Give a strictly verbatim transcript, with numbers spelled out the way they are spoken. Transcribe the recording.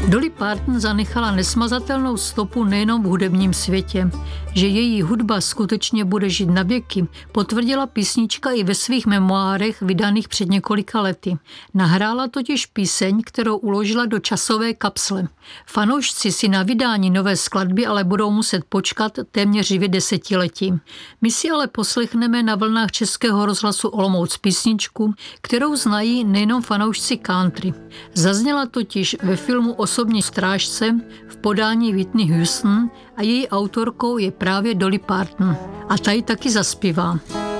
Dolly Parton zanechala nesmazatelnou stopu nejenom v hudebním světě. Že její hudba skutečně bude žít na věky, potvrdila písnička i ve svých memoárech vydaných před několika lety. Nahrála totiž píseň, kterou uložila do časové kapsle. Fanoušci si na vydání nové skladby ale budou muset počkat téměř živě desetiletí. My si ale poslechneme na vlnách Českého rozhlasu Olomouc písničku, kterou znají nejenom fanoušci country. Zazněla totiž ve filmu Osobní strážce v podání Whitney Houston a její autorkou je právě Dolly Parton. A ta ji taky zaspívá.